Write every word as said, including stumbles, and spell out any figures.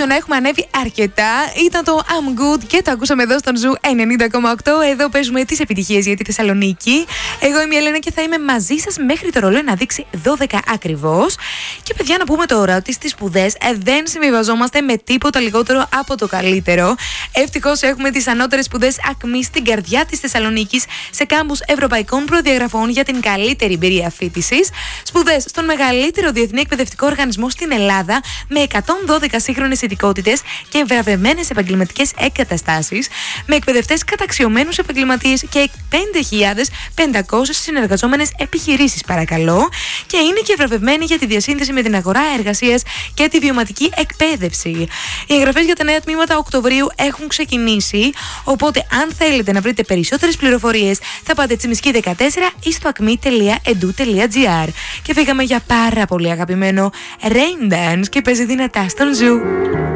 Ελπίζω να έχουμε ανέβει αρκετά. Ήταν το I'm Good και το ακούσαμε εδώ στον Ζου ενενήντα κόμμα οκτώ. Εδώ παίζουμε τις επιτυχίες για τη Θεσσαλονίκη. Εγώ είμαι η Ελένα και θα είμαι μαζί σας μέχρι το ρολόι να δείξει δώδεκα ακριβώς. Και παιδιά, να πούμε τώρα ότι στις σπουδές δεν συμβιβαζόμαστε με τίποτα λιγότερο από το καλύτερο. Ευτυχώς έχουμε τις ανώτερες σπουδές ΑΚΜΗ στην καρδιά της Θεσσαλονίκης, σε κάμπους ευρωπαϊκών προδιαγραφών για την καλύτερη εμπειρία φοιτησης. Σπουδές στον μεγαλύτερο διεθνή εκπαιδευτικό οργανισμό στην Ελλάδα, με εκατόν δώδεκα σύγχρονες ειδικότητες και βραβευμένες επαγγελματικές εγκαταστάσεις, με εκπαιδευτές καταξιωμένους επαγγελματίες και πέντε χιλιάδες πεντακόσιες συνεργαζόμενες επιχειρήσεις, παρακαλώ. Και είναι και βραβευμένοι για τη διασύνδεση με την αγορά εργασίας και τη βιωματική εκπαίδευση. Οι εγγραφές για τα νέα τμήματα Οκτωβρίου έχουν ξεκινήσει, οπότε αν θέλετε να βρείτε περισσότερες πληροφορίες θα πάτε Τσιμισκή δεκατέσσερα ή στο ακμή τελεία εντού τελεία τζι άρ. Και φύγαμε για πάρα πολύ αγαπημένο Rain Dance και παίζει δυνατά στον Ζου.